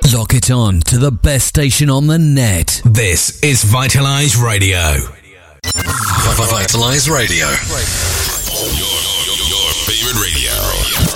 Lock it on to the best station on the net. This is Vitalize Radio. Vitalize Radio. Your favorite radio.